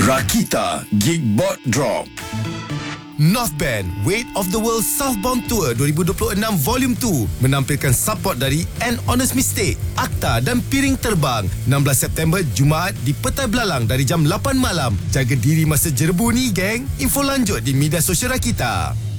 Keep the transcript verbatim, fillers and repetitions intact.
Rakita Gigbot Drop. North Band Weight of the World Southbound Tour dua ribu dua puluh enam Volume dua menampilkan support dari An Honest Mistake, Akta dan Piring Terbang. enam belas September Jumaat di Petai Belalang dari jam lapan malam. Jaga diri masa jerebu ni, geng. Info lanjut di media sosial Rakita.